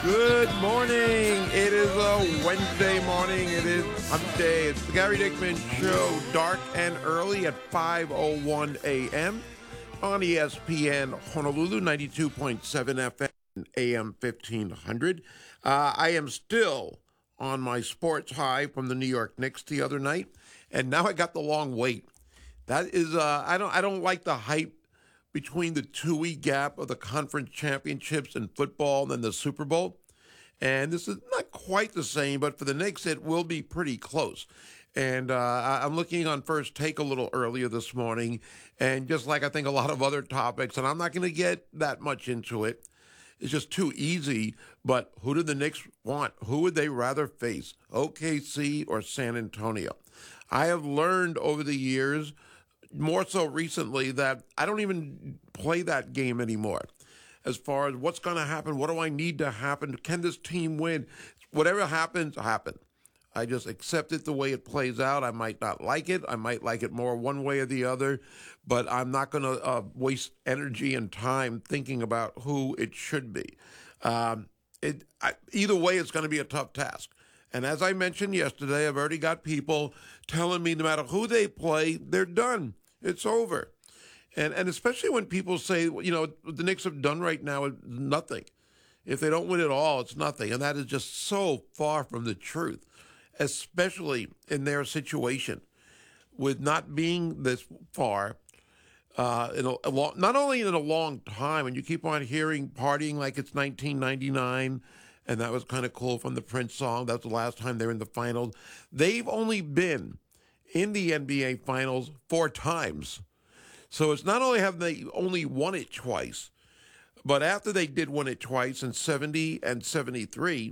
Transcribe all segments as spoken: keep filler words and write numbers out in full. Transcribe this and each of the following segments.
Good morning. It is a Wednesday morning. It is Hump Day. It's the Gary Dickman Show, dark and early at five oh one a.m. on E S P N Honolulu, ninety-two point seven F M and A M fifteen hundred. Uh, I am still on my sports high from the New York Knicks the other night, and now I got the long wait. That is, uh, I don't, I don't like the hype between the two-week gap of the conference championships in football and then the Super Bowl. And this is not quite the same, but for the Knicks, it will be pretty close. And uh, I'm looking on First Take a little earlier this morning, and just like I think a lot of other topics, and I'm not going to get that much into it. It's just too easy. But who do the Knicks want? Who would they rather face, O K C or San Antonio? I have learned over the years, more so recently, that I don't even play that game anymore. As far as what's going to happen, what do I need to happen? Can this team win? Whatever happens, happen. I just accept it the way it plays out. I might not like it. I might like it more one way or the other, but I'm not going to uh, waste energy and time thinking about who it should be. Um, it I, either way, it's going to be a tough task. And as I mentioned yesterday, I've already got people telling me no matter who they play, they're done. It's over. And and especially when people say, you know, what the Knicks have done right now is nothing. If they don't win at all, it's nothing. And that is just so far from the truth, especially in their situation with not being this far uh, in a, a long, not only in a long time, and you keep on hearing partying like it's nineteen ninety-nine, and that was kind of cool from the Prince song. That's the last time they were in the finals. They've only been in the N B A Finals four times. So it's not only have they only won it twice, but after they did win it twice in seventy and seventy-three,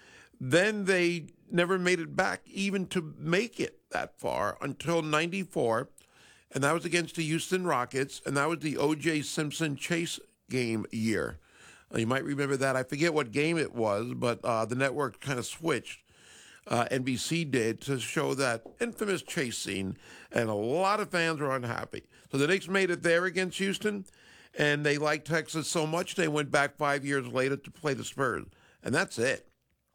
then they never made it back even to make it that far until ninety-four, and that was against the Houston Rockets, and that was the O J Simpson Chase game year. Uh, you might remember that. I forget what game it was, but uh, the network kind of switched. Uh, N B C did to show that infamous chase scene, and a lot of fans were unhappy. So the Knicks made it there against Houston, and they liked Texas so much they went back five years later to play the Spurs, and that's it.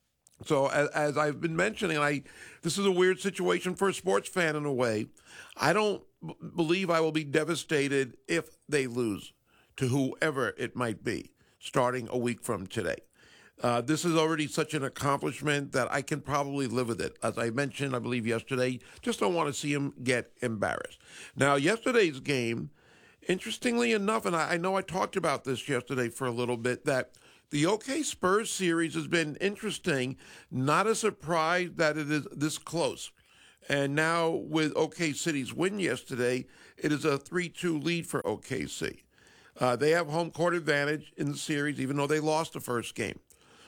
So as, as I've been mentioning, I this is a weird situation for a sports fan in a way. I don't b- believe I will be devastated if they lose to whoever it might be starting a week from today. Uh, this is already such an accomplishment that I can probably live with it. As I mentioned, I believe yesterday, just don't want to see him get embarrassed. Now, yesterday's game, interestingly enough, and I, I know I talked about this yesterday for a little bit, that the O K Spurs series has been interesting. Not a surprise that it is this close. And now with O K City's win yesterday, it is a three two lead for O K C. Uh, they have home court advantage in the series, even though they lost the first game.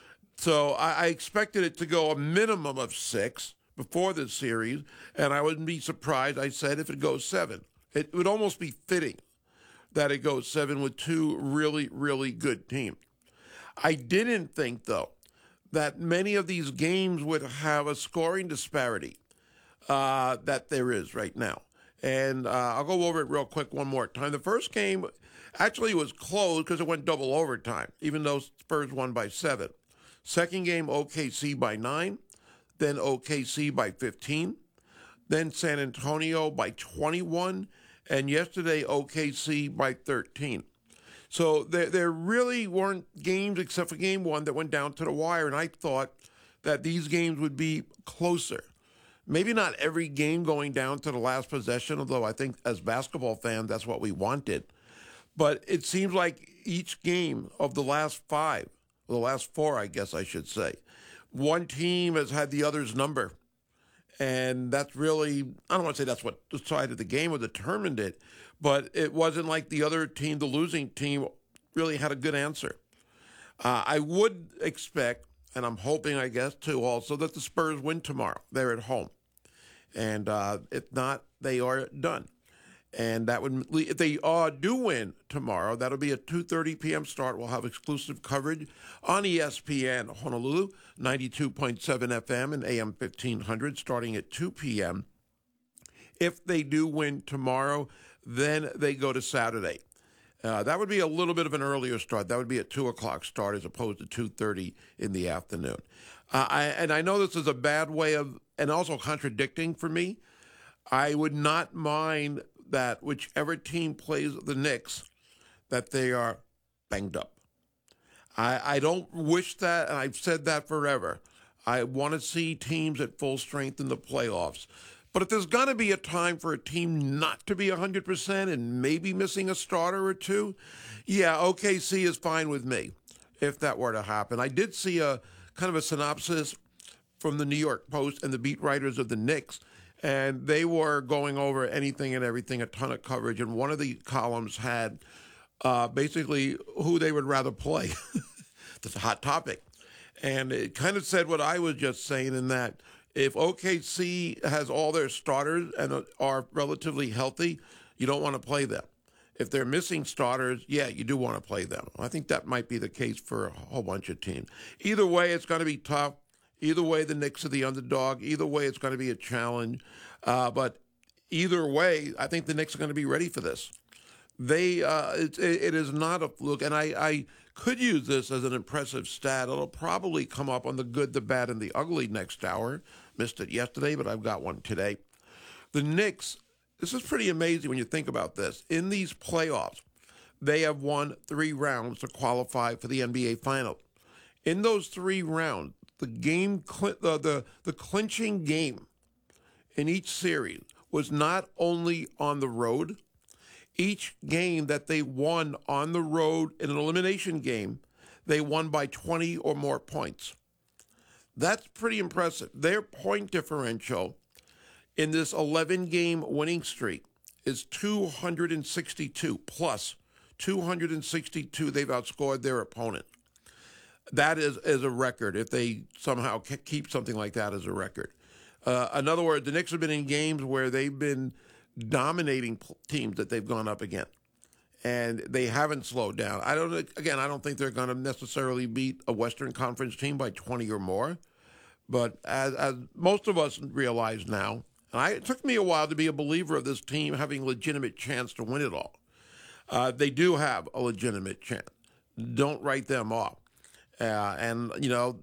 So I, I expected it to go a minimum of six before the series, and I wouldn't be surprised, I said, if it goes seven. It would almost be fitting that it goes seven with two really, really good teams. I didn't think, though, that many of these games would have a scoring disparity uh, that there is right now. And uh, I'll go over it real quick one more time. The first game actually was close because it went double overtime, even though Spurs won by seven. Second game, O K C by nine, then O K C by fifteen, then San Antonio by twenty-one, and yesterday O K C by thirteen. So there, there really weren't games except for game one that went down to the wire, and I thought that these games would be closer. Maybe not every game going down to the last possession, although I think as basketball fans that's what we wanted. But it seems like each game of the last five, the last four, I guess I should say, one team has had the other's number. And that's really, I don't want to say that's what decided the game or determined it, but it wasn't like the other team, the losing team, really had a good answer. Uh, I would expect, and I'm hoping, I guess, too, also, that the Spurs win tomorrow. They're at home. And uh, if not, they are done. And that would, if they uh, do win tomorrow, that'll be a two thirty p.m. start. We'll have exclusive coverage on E S P N Honolulu, ninety-two point seven F M and A M fifteen hundred, starting at two p.m. If they do win tomorrow, then they go to Saturday. Uh, that would be a little bit of an earlier start. That would be a two o'clock start as opposed to two thirty in the afternoon. Uh, I, and I know this is a bad way of, and also contradicting for me. I would not mind that whichever team plays the Knicks, that they are banged up. I, I don't wish that, and I've said that forever. I want to see teams at full strength in the playoffs. But if there's going to be a time for a team not to be one hundred percent and maybe missing a starter or two, yeah, O K C is fine with me if that were to happen. I did see a kind of a synopsis from the New York Post and the beat writers of the Knicks, and they were going over anything and everything, a ton of coverage, and one of the columns had uh, basically who they would rather play. That's a hot topic. And it kind of said what I was just saying in that if O K C has all their starters and are relatively healthy, you don't want to play them. If they're missing starters, yeah, you do want to play them. I think that might be the case for a whole bunch of teams. Either way, it's going to be tough. Either way, the Knicks are the underdog. Either way, it's going to be a challenge. Uh, but either way, I think the Knicks are going to be ready for this. They, uh, it, it is not a fluke, and I, I could use this as an impressive stat. It'll probably come up on the good, the bad, and the ugly next hour. Missed it yesterday, but I've got one today. The Knicks, this is pretty amazing when you think about this. In these playoffs, they have won three rounds to qualify for the N B A Finals. In those three rounds, the game, the, the, the clinching game in each series was not only on the road. Each game that they won on the road in an elimination game, they won by twenty or more points. That's pretty impressive. Their point differential in this eleven-game winning streak is two hundred sixty-two, plus two hundred sixty-two they've outscored their opponent. That is, is a record, if they somehow keep something like that as a record. Uh, in other words, the Knicks have been in games where they've been dominating teams that they've gone up against, and they haven't slowed down. I don't. Again, I don't think they're going to necessarily beat a Western Conference team by twenty or more, but as, as most of us realize now, and I, it took me a while to be a believer of this team having a legitimate chance to win it all. Uh, they do have a legitimate chance. Don't write them off. Uh, and you know,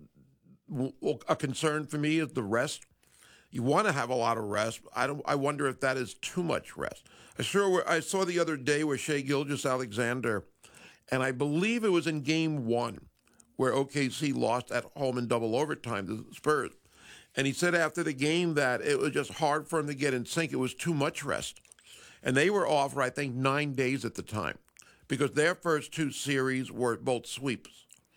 w- a concern for me is the rest. You want to have a lot of rest. I don't. I wonder if that is too much rest. I sure. Were, I saw the other day where Shai Gilgeous-Alexander, and I believe it was in Game One, where O K C lost at home in double overtime to the Spurs, and he said after the game that it was just hard for him to get in sync. It was too much rest, and they were off for I think nine days at the time, because their first two series were both sweeps.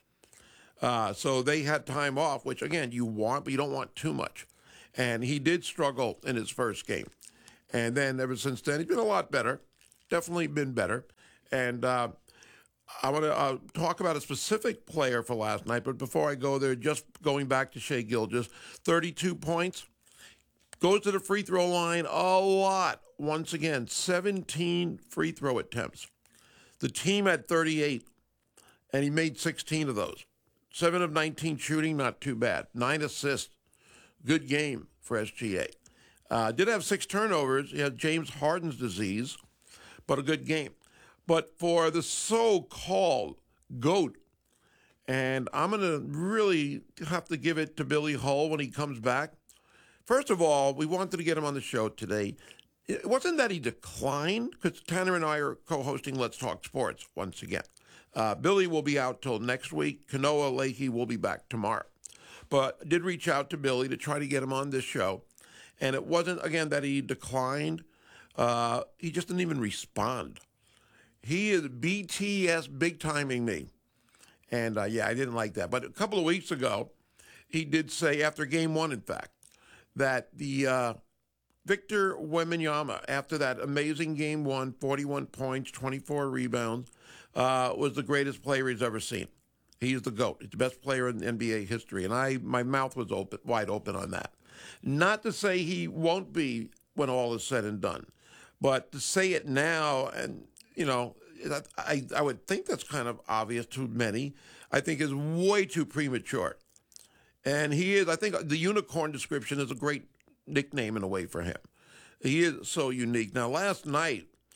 Uh, so they had time off, which again you want, but you don't want too much. And he did struggle in his first game. And then ever since then, he's been a lot better, definitely been better. And uh, I want to uh, talk about a specific player for last night. But before I go there, just going back to Shai Gilgeous, thirty-two points, goes to the free throw line a lot. Once again, seventeen free throw attempts. The team had thirty-eight, and he made sixteen of those. seven of nineteen shooting, not too bad. Nine assists. Good game for S G A. Uh, did have six turnovers. He had James Harden's disease, but a good game. But for the so-called GOAT, and I'm going to really have to give it to Billy Hull when he comes back. First of all, we wanted to get him on the show today. It wasn't that he declined, because Tanner and I are co-hosting Let's Talk Sports once again. Uh, Billy will be out till next week. Kanoa Leahy will be back tomorrow. But I did reach out to Billy to try to get him on this show. And it wasn't, again, that he declined. Uh, he just didn't even respond. He is B T S big-timing me. And, uh, yeah, I didn't like that. But a couple of weeks ago, he did say, after game one, in fact, that the uh, Victor Wembanyama, after that amazing game one, forty-one points, twenty-four rebounds, uh, was the greatest player he's ever seen. He's the GOAT. He's the best player in N B A history. And I, my mouth was open, wide open on that. Not to say he won't be when all is said and done, but to say it now, and, you know, I, I would think that's kind of obvious to many, I think is way too premature. And he is, I think the unicorn description is a great nickname in a way for him. He is so unique. Now, last night,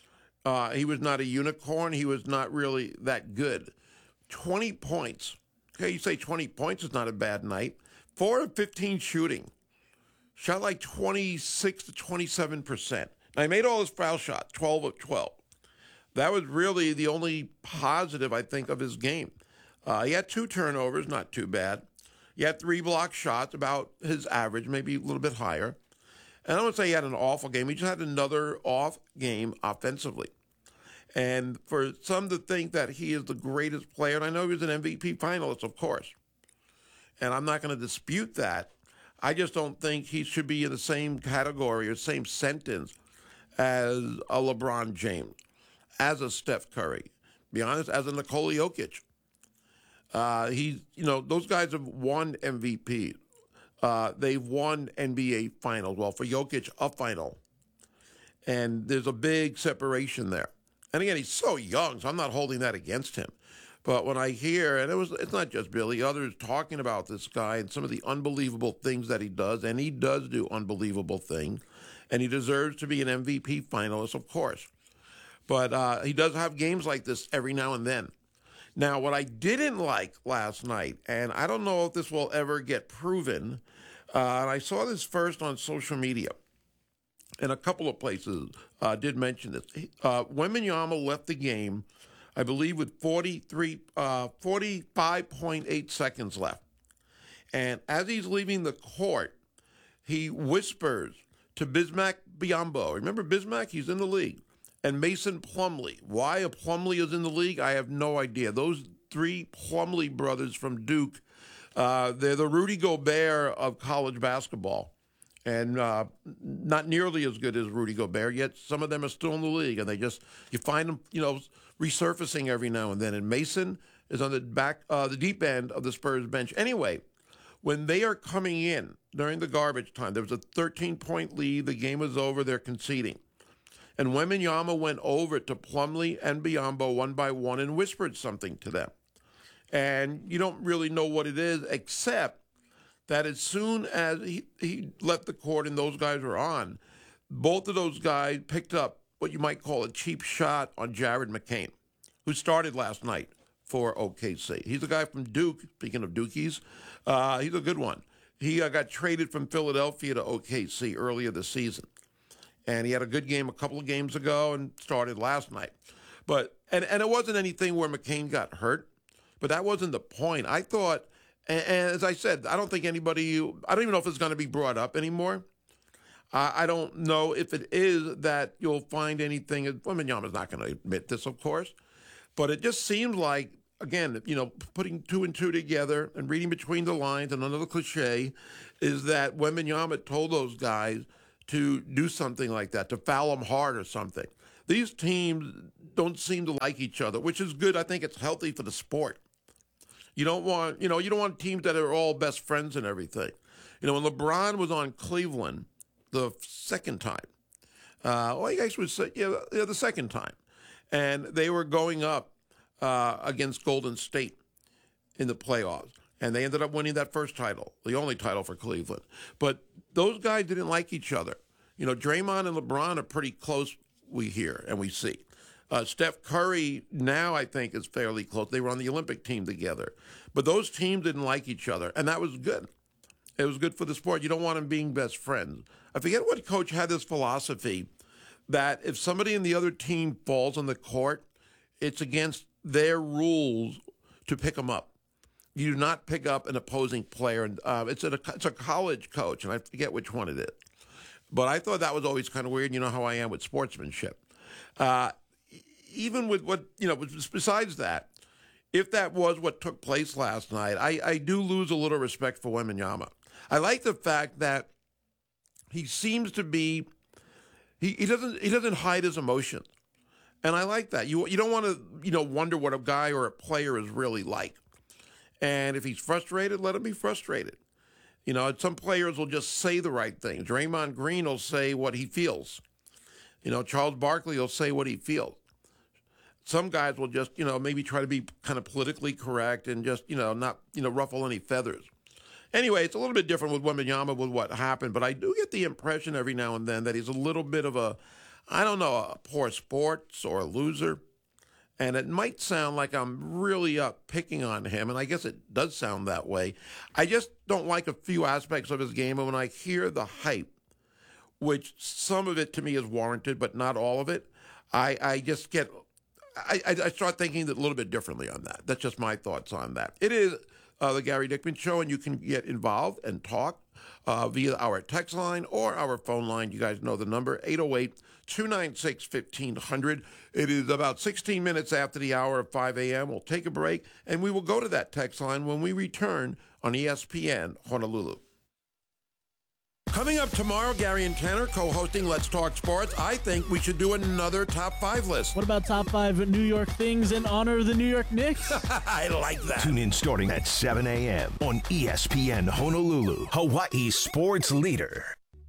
Uh, he was not a unicorn. He was not really that good. twenty points. Okay, you say twenty points is not a bad night. four of fifteen shooting. Shot like twenty-six to twenty-seven percent. Now, he made all his foul shots, twelve of twelve. That was really the only positive, I think, of his game. Uh, he had two turnovers, not too bad. He had three block shots, about his average, maybe a little bit higher. And I don't want to say he had an awful game. He just had another off game offensively. And for some to think that he is the greatest player, and I know he was an M V P finalist, of course, and I'm not going to dispute that. I just don't think he should be in the same category or same sentence as a LeBron James, as a Steph Curry, be honest, as a Nikola Jokic. Uh, he's, you know, those guys have won M V P. Uh, they've won N B A finals. Well, for Jokic, a final. And there's a big separation there. And again, he's so young, so I'm not holding that against him. But when I hear, and it was, it's not just Billy, others talking about this guy and some of the unbelievable things that he does, and he does do unbelievable things, and he deserves to be an M V P finalist, of course. But uh, he does have games like this every now and then. Now, what I didn't like last night, and I don't know if this will ever get proven, uh, and I saw this first on social media, and a couple of places uh, did mention this. Uh, Wembanyama left the game, I believe, with forty-three, uh, forty-five point eight seconds left. And as he's leaving the court, he whispers to Bismack Biyombo. Remember Bismack? He's in the league. And Mason Plumlee. Why a Plumlee is in the league, I have no idea. Those three Plumlee brothers from Duke, uh, they're the Rudy Gobert of college basketball. And uh, not nearly as good as Rudy Gobert, yet some of them are still in the league. And they just, you find them, you know, resurfacing every now and then. And Mason is on the back, uh, the deep end of the Spurs bench. Anyway, when they are coming in during the garbage time, there was a thirteen-point lead. The game was over. They're conceding. And Wembanyama went over to Plumlee and Biyombo one by one and whispered something to them. And you don't really know what it is, except that as soon as he, he left the court and those guys were on, both of those guys picked up what you might call a cheap shot on Jared McCain, who started last night for O K C. He's a guy from Duke, speaking of Dukies. Uh, he's a good one. He uh, got traded from Philadelphia to O K C earlier this season. And he had a good game a couple of games ago and started last night. But and, and it wasn't anything where McCain got hurt, but that wasn't the point. I thought, and, and as I said, I don't think anybody, I don't even know if it's going to be brought up anymore. Uh, I don't know if it is that you'll find anything. Wembanyama's not going to admit this, of course. But it just seemed like, again, you know, putting two and two together and reading between the lines, and another cliche is that Wembanyama told those guys to do something like that, to foul them hard or something. These teams don't seem to like each other, which is good. I think it's healthy for the sport. You don't want, you know, you don't want teams that are all best friends and everything. You know, when LeBron was on Cleveland the second time, uh, well, I guess would say, yeah, yeah, the second time, and they were going up uh, against Golden State in the playoffs. And they ended up winning that first title, the only title for Cleveland. But those guys didn't like each other. You know, Draymond and LeBron are pretty close, we hear and we see. Uh, Steph Curry now, I think, is fairly close. They were on the Olympic team together. But those teams didn't like each other, and that was good. It was good for the sport. You don't want them being best friends. I forget what coach had this philosophy that if somebody in the other team falls on the court, it's against their rules to pick them up. You do not pick up an opposing player. And uh, it's, a, it's a college coach, and I forget which one it is. But I thought that was always kind of weird. You know how I am with sportsmanship. Uh, even with what, you know, besides that, if that was what took place last night, I, I do lose a little respect for Wembanyama. I like the fact that he seems to be, he, he doesn't he doesn't hide his emotions. And I like that. You, you don't want to, you know, wonder what a guy or a player is really like. And if he's frustrated, let him be frustrated. You know, some players will just say the right thing. Draymond Green will say what he feels. You know, Charles Barkley will say what he feels. Some guys will just, you know, maybe try to be kind of politically correct and just, you know, not, you know, ruffle any feathers. Anyway, it's a little bit different with Wembanyama with what happened, but I do get the impression every now and then that he's a little bit of a, I don't know, a poor sports or a loser. And it might sound like I'm really uh, picking on him, and I guess it does sound that way. I just don't like a few aspects of his game, and when I hear the hype, which some of it to me is warranted, but not all of it, I, I just get, I, I start thinking a little bit differently on that. That's just my thoughts on that. It is uh, the Gary Dickman Show, and you can get involved and talk uh, via our text line or our phone line. You guys know the number, eight oh eight, two nine six, fifteen hundred. It is about sixteen minutes after the hour of five a.m. We'll take a break, and we will go to that text line when we return on E S P N Honolulu. Coming up tomorrow, Gary and Tanner co-hosting Let's Talk Sports. I think we should do another top five list. What about top five New York things in honor of the New York Knicks? I like that. Tune in starting at seven a.m. on E S P N Honolulu, Hawaii's sports leader.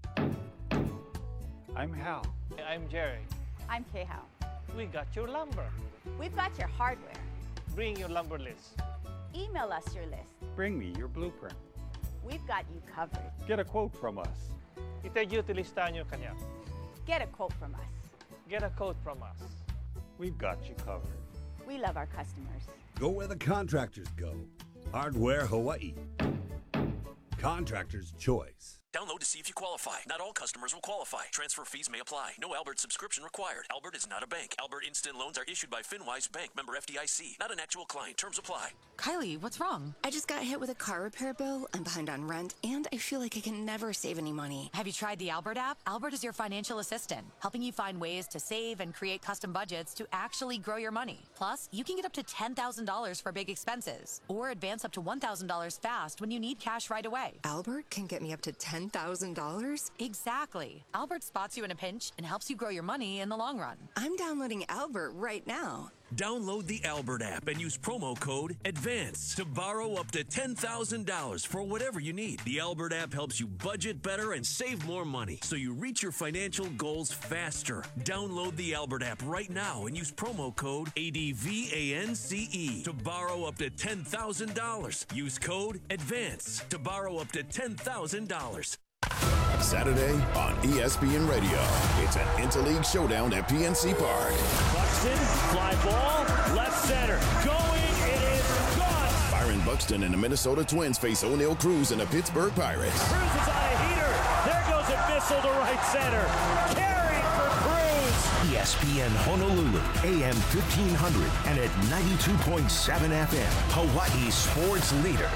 I'm Hal. I'm Jerry. I'm K-Hal. We got your lumber. We've got your hardware. Bring your lumber list. Email us your list. Bring me your blueprint. We've got you covered. Get a quote from us. Itajuti listahan nyo kanya. Get a quote from us. Get a quote from us. We've got you covered. We love our customers. Go where the contractors go. Hardware Hawaii. Contractor's choice. Download to see if you qualify. Not all customers will qualify. Transfer fees may apply. No Albert subscription required. Albert is not a bank. Albert Instant Loans are issued by FinWise Bank, member F D I C. Not an actual client. Terms apply. Kylie, what's wrong? I just got hit with a car repair bill. I'm behind on rent, and I feel like I can never save any money. Have you tried the Albert app? Albert is your financial assistant, helping you find ways to save and create custom budgets to actually grow your money. Plus, you can get up to ten thousand dollars for big expenses, or advance up to one thousand dollars fast when you need cash right away. Albert can get me up to ten thousand dollars? Exactly. Albert spots you in a pinch and helps you grow your money in the long run. I'm downloading Albert right now. Download the Albert app and use promo code ADVANCE to borrow up to ten thousand dollars for whatever you need. The Albert app helps you budget better and save more money, so you reach your financial goals faster. Download the Albert app right now and use promo code ADVANCE to borrow up to ten thousand dollars. Use code ADVANCE to borrow up to ten thousand dollars. Saturday on E S P N Radio. It's an interleague showdown at P N C Park. Buxton, fly ball, left center. Going, it is gone. Byron Buxton and the Minnesota Twins face O'Neal Cruz and the Pittsburgh Pirates. Cruz is on a heater. There goes a missile to right center. Carry for Cruz. E S P N Honolulu, A M fifteen hundred and at ninety-two point seven F M, Hawaii's sports leader.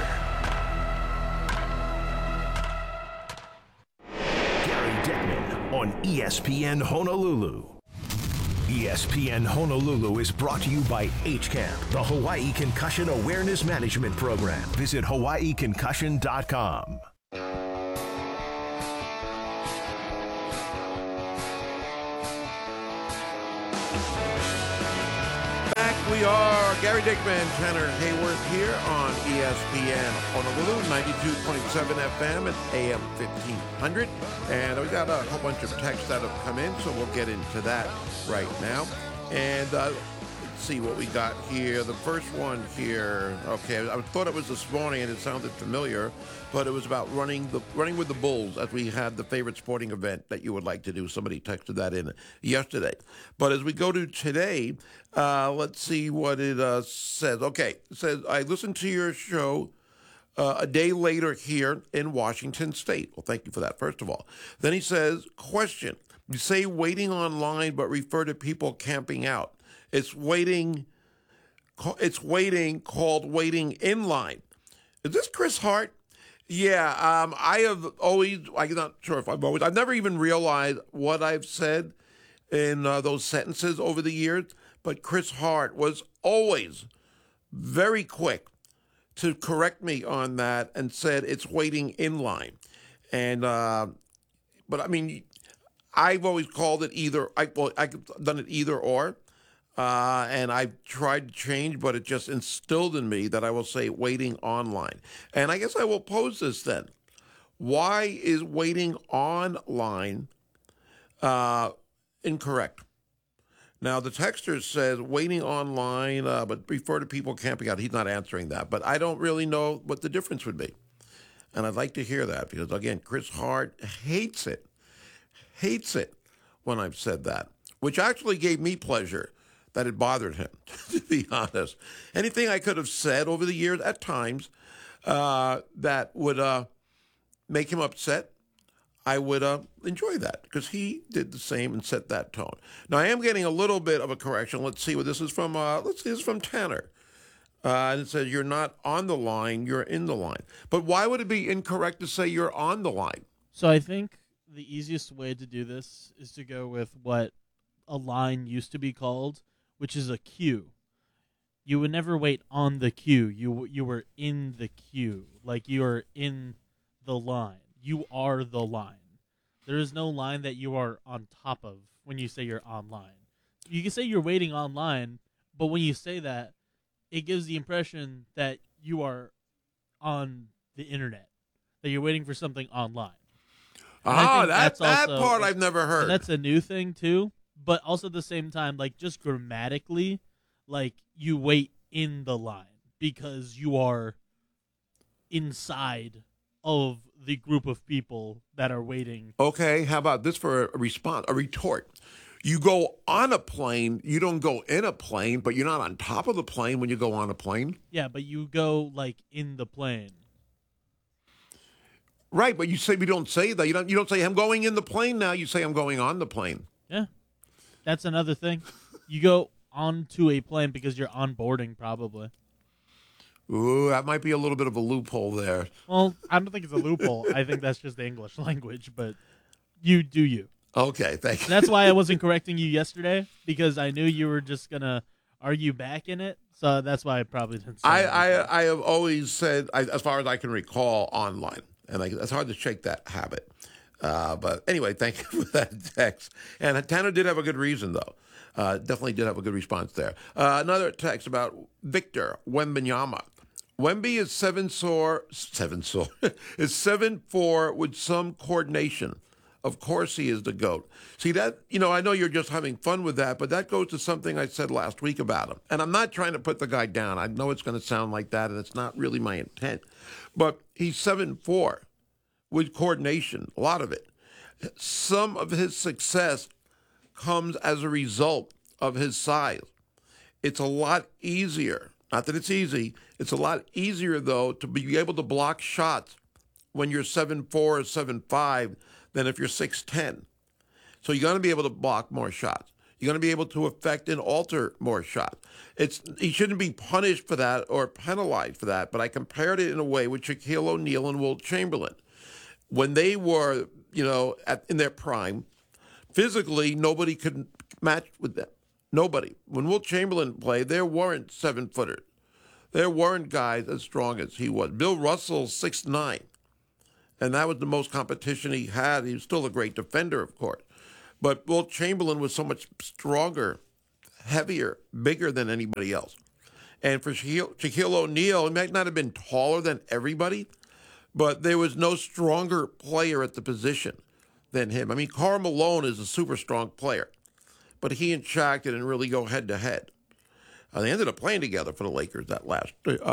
On E S P N Honolulu. E S P N Honolulu is brought to you by H CAMP, the Hawaii Concussion Awareness Management Program. Visit hawaii concussion dot com. We are Gary Dickman, Tanner Hayworth here on E S P N Honolulu, ninety-two point seven F M at A M fifteen hundred. And we got a whole bunch of texts that have come in, so we'll get into that right now. And uh, let's see what we got here. The first one here, okay, I thought it was this morning and it sounded familiar, but it was about running the running with the Bulls as we had the favorite sporting event that you would like to do. Somebody texted that in yesterday. But as we go to today, uh, let's see what it uh, says. Okay, it says, I listened to your show uh, a day later here in Washington State. Well, thank you for that, first of all. Then he says, question, you say waiting online but refer to people camping out. It's waiting, it's waiting called waiting in line. Is this Chris Hart? Yeah, um, I have always, I'm not sure if I've always, I've never even realized what I've said in uh, those sentences over the years, but Chris Hart was always very quick to correct me on that and said it's waiting in line. And, uh, but I mean, I've always called it either, I, well, I've done it either or. Uh, and I've tried to change, but it just instilled in me that I will say waiting online. And I guess I will pose this then. Why is waiting online uh, incorrect? Now, the texter says waiting online, uh, but refer to people camping out. He's not answering that, but I don't really know what the difference would be. And I'd like to hear that because, again, Chris Hart hates it, hates it when I've said that. which actually gave me pleasure that it bothered him, to be honest. Anything I could have said over the years at times uh, that would uh, make him upset, I would uh, enjoy that because he did the same and set that tone. Now, I am getting a little bit of a correction. Let's see what this is from. Uh, let's see, this is from Tanner. Uh, and it says, you're not on the line, you're in the line. But why would it be incorrect to say you're on the line? So I think the easiest way to do this is to go with what a line used to be called, which is a queue. You would never wait on the queue. You you were in the queue. Like you are in the line. You are the line. There is no line that you are on top of when you say you're online. You can say you're waiting online, but when you say that, it gives the impression that you are on the internet, that you're waiting for something online. Ah, that, that also, part I've never heard. That's a new thing, too. But also at the same time, like, just grammatically, like, you wait in the line because you are inside of the group of people that are waiting. Okay, how about this for a response, a retort? You go on a plane, you don't go in a plane, but you're not on top of the plane when you go on a plane. Yeah, but you go, like, in the plane. Right, but you say we don't say that. You don't you don't say I'm going in the plane now, you say I'm going on the plane. Yeah. That's another thing. You go onto a plane because you're onboarding, probably. Ooh, that might be a little bit of a loophole there. Well, I don't think it's a loophole. I think that's just the English language, but you do you. Okay, thank you. That's why I wasn't correcting you yesterday, because I knew you were just going to argue back in it, so that's why I probably didn't say I, it. I, I have always said, I, as far as I can recall, online, and I, it's hard to shake that habit. Uh, but anyway, thank you for that text. And Tanner did have a good reason, though. Uh, definitely did have a good response there. Uh, another text about Victor Wembanyama. Wemby is seven sore, seven sore, is seven four with some coordination. Of course he is the GOAT. See, that, you know, I know you're just having fun with that, but that goes to something I said last week about him. And I'm not trying to put the guy down. I know it's going to sound like that, and it's not really my intent. But he's seven four with coordination, a lot of it. Some of his success comes as a result of his size. It's a lot easier, not that it's easy, it's a lot easier, though, to be able to block shots when you're seven four or seven five than if you're six ten. So you're going to be able to block more shots. You're going to be able to affect and alter more shots. It's he shouldn't be punished for that or penalized for that, but I compared it in a way with Shaquille O'Neal and Wilt Chamberlain. When they were, you know, at, in their prime, physically, nobody could match with them. Nobody. When Wilt Chamberlain played, there weren't seven-footers. There weren't guys as strong as he was. Bill Russell's six nine, and that was the most competition he had. He was still a great defender, of course. But Wilt Chamberlain was so much stronger, heavier, bigger than anybody else. And for Shaquille, Shaquille O'Neal, he might not have been taller than everybody, but there was no stronger player at the position than him. I mean, Karl Malone is a super strong player, but he and Shaq didn't really go head-to-head. Uh, they ended up playing together for the Lakers that last.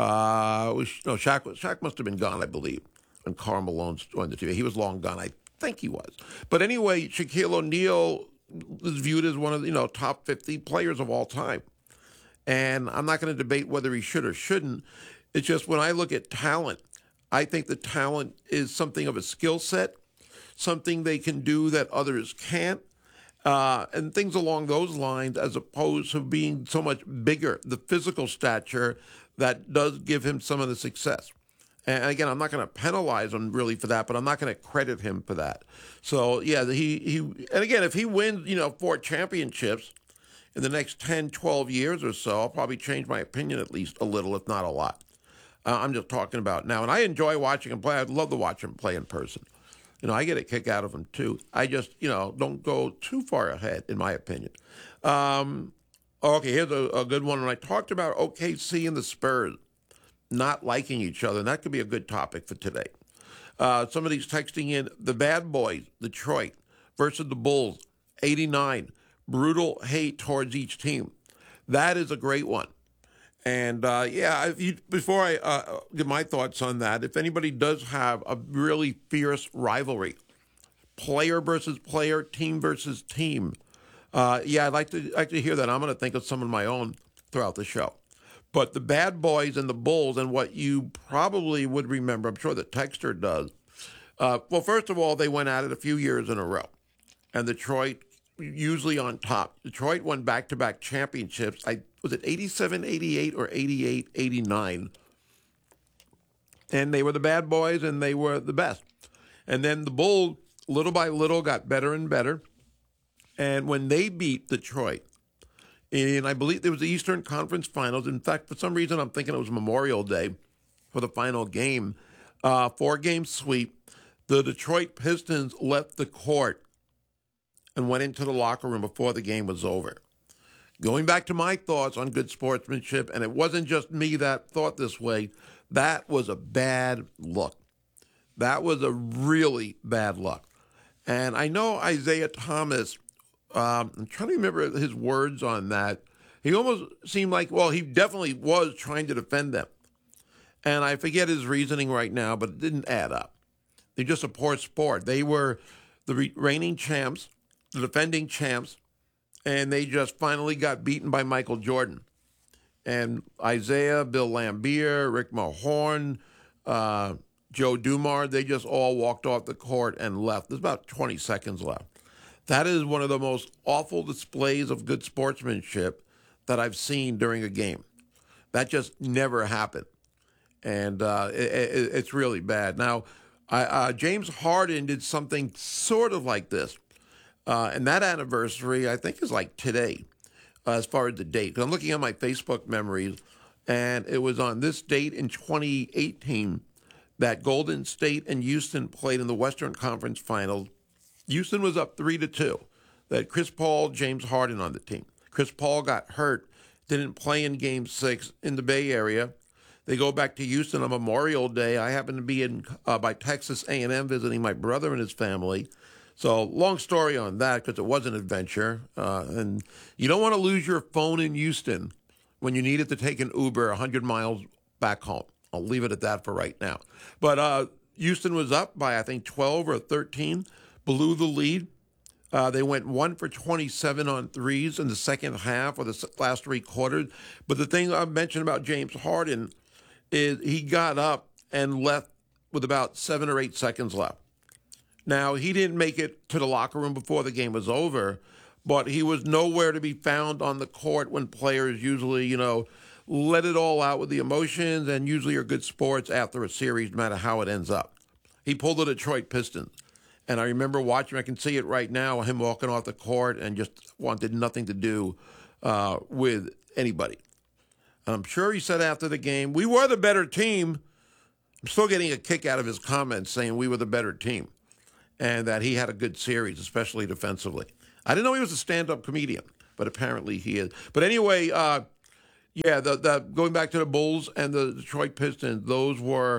Uh, was, no, Shaq, Shaq must have been gone, I believe, when Karl Malone joined the team. He was long gone, I think he was. But anyway, Shaquille O'Neal is viewed as one of the, you know, top fifty players of all time. And I'm not going to debate whether he should or shouldn't. It's just when I look at talent, I think the talent is something of a skill set, something they can do that others can't. Uh, and things along those lines, as opposed to being so much bigger, the physical stature that does give him some of the success. And again, I'm not going to penalize him really for that, but I'm not going to credit him for that. So, yeah, he, he and again, if he wins, you know, four championships in the next ten, twelve years or so, I'll probably change my opinion at least a little, if not a lot. Uh, I'm just talking about now. And I enjoy watching him play. I'd love to watch him play in person. You know, I get a kick out of him, too. I just, you know, don't go too far ahead, in my opinion. Um, okay, here's a, a good one. When I talked about O K C and the Spurs not liking each other, and that could be a good topic for today. Uh, somebody's texting in, the Bad Boys, Detroit, versus the Bulls, eighty-nine. Brutal hate towards each team. That is a great one. And, uh, yeah, if you, before I uh, give my thoughts on that, if anybody does have a really fierce rivalry, player versus player, team versus team, Uh, yeah, I'd like to like to hear that. I'm going to think of some of my own throughout the show. But the Bad Boys and the Bulls, and what you probably would remember, I'm sure the texter does. Uh, well, first of all, they went at it a few years in a row, and Detroit usually on top. Detroit won back-to-back championships. I was it eighty-seven, eighty-eight, or eighty-eight, eighty-nine, and they were the Bad Boys, and they were the best. And then the Bulls, little by little, got better and better. And when they beat Detroit, and I believe there was the Eastern Conference Finals. In fact, for some reason, I'm thinking it was Memorial Day for the final game. Uh, four-game sweep. The Detroit Pistons left the court and went into the locker room before the game was over. Going back to my thoughts on good sportsmanship, and it wasn't just me that thought this way, that was a bad look. That was a really bad look. And I know Isaiah Thomas, um, I'm trying to remember his words on that. He almost seemed like, well, he definitely was trying to defend them. And I forget his reasoning right now, but it didn't add up. They're just a poor sport. They were the re- reigning champs, the defending champs, and they just finally got beaten by Michael Jordan. And Isaiah, Bill Laimbeer, Rick Mahorn, uh, Joe Dumars, they just all walked off the court and left. There's about twenty seconds left. That is one of the most awful displays of good sportsmanship that I've seen during a game. That just never happened. And uh, it, it, it's really bad. Now, I, uh, James Harden did something sort of like this. Uh, and that anniversary, I think, is like today, uh, as far as the date. 'Cause I'm looking at my Facebook memories, and it was on this date in twenty eighteen that Golden State and Houston played in the Western Conference Finals. Houston was up three to two. They had Chris Paul, James Harden on the team. Chris Paul got hurt, didn't play in Game Six in the Bay Area. They go back to Houston on Memorial Day. I happened to be in uh, by Texas A and M visiting my brother and his family. So long story on that, because it was an adventure. Uh, and you don't want to lose your phone in Houston when you needed to take an Uber one hundred miles back home. I'll leave it at that for right now. But uh, Houston was up by, I think, twelve or thirteen, blew the lead. Uh, they went one for twenty-seven on threes in the second half or the last three quarters. But the thing I mentioned about James Harden is he got up and left with about seven or eight seconds left. Now, he didn't make it to the locker room before the game was over, but he was nowhere to be found on the court when players usually, you know, let it all out with the emotions and usually are good sports after a series, no matter how it ends up. He pulled the Detroit Pistons. And I remember watching, I can see it right now, him walking off the court and just wanted nothing to do uh, with anybody. And I'm sure he said after the game, we were the better team. I'm still getting a kick out of his comments saying we were the better team and that he had a good series, especially defensively. I didn't know he was a stand-up comedian, but apparently he is. But anyway, uh, yeah, the, the going back to the Bulls and the Detroit Pistons, those were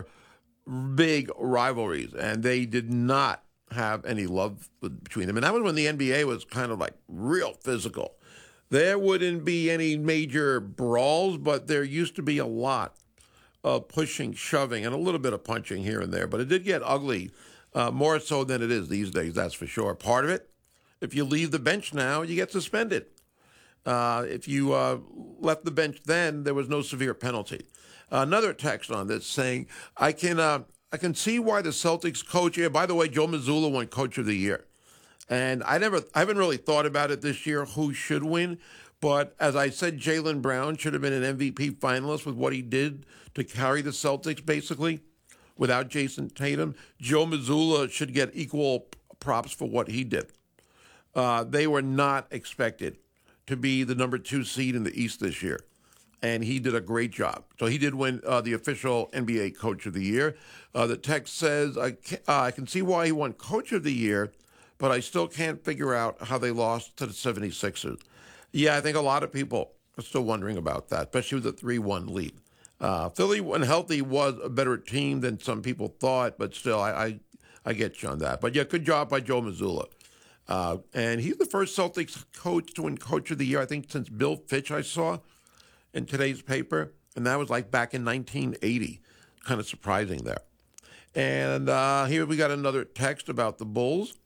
big rivalries, and they did not have any love between them. And that was when the N B A was kind of like real physical. There wouldn't be any major brawls, but there used to be a lot of pushing, shoving, and a little bit of punching here and there. But it did get ugly, uh, more so than it is these days, that's for sure. Part of it, if you leave the bench now, you get suspended. Uh, if you uh, left the bench then, there was no severe penalty. Uh, another text on this saying, I can uh, I can see why the Celtics coach, yeah, by the way, Joe Mazzulla won Coach of the Year. And I never, I haven't really thought about it this year, who should win. But as I said, Jaylen Brown should have been an M V P finalist with what he did to carry the Celtics, basically, without Jason Tatum. Joe Mazzulla should get equal props for what he did. Uh, they were not expected to be the number two seed in the East this year. And he did a great job. So he did win uh, the official N B A Coach of the Year. Uh, the text says, I can, uh, I can see why he won Coach of the Year, but I still can't figure out how they lost to the seventy-sixers. Yeah, I think a lot of people are still wondering about that, especially with the three one lead. Uh, Philly, when healthy, was a better team than some people thought, but still, I I, I get you on that. But yeah, good job by Joe Mazzulla. Uh, and he's the first Celtics coach to win Coach of the Year, I think, since Bill Fitch, I saw in today's paper. And that was like back in nineteen eighty. Kind of surprising there. And uh, here we got another text about the Bulls.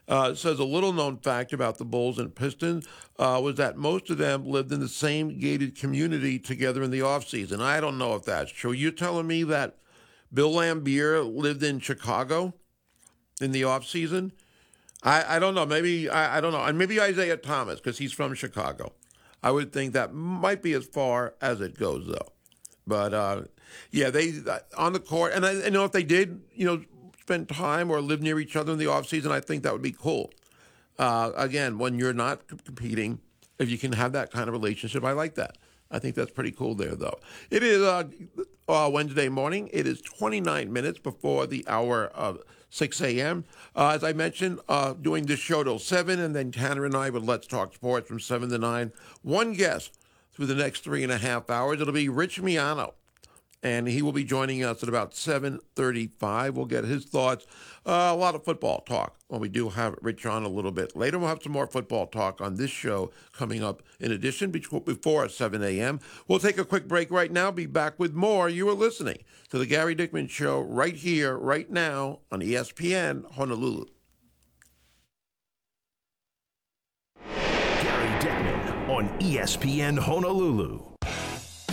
Uh, says a little-known fact about the Bulls and Pistons uh, was that most of them lived in the same gated community together in the offseason. I don't know if that's true. You're telling me that Bill Laimbeer lived in Chicago in the offseason? I, I don't know. Maybe, I, I don't know. And maybe Isaiah Thomas, because he's from Chicago. I would think that might be as far as it goes, though. But, uh, yeah, they on the court. And I, you know, if they did, you know, spend time or live near each other in the offseason, I think that would be cool. Uh, again, when you're not competing, if you can have that kind of relationship, I like that. I think that's pretty cool there, though. It is uh, uh, Wednesday morning. It is twenty-nine minutes before the hour of six a.m. Uh, as I mentioned, uh, doing this show till seven, and then Tanner and I with Let's Talk Sports from seven to nine. One guest through the next three and a half hours. It'll be Rich Miano, and he will be joining us at about seven thirty-five. We'll get his thoughts. Uh, a lot of football talk. Well, we do have Rich on a little bit later. We'll have some more football talk on this show coming up in addition before seven a.m. We'll take a quick break right now. Be back with more. You are listening to The Gary Dickman Show right here, right now on E S P N Honolulu. Gary Dickman on E S P N Honolulu.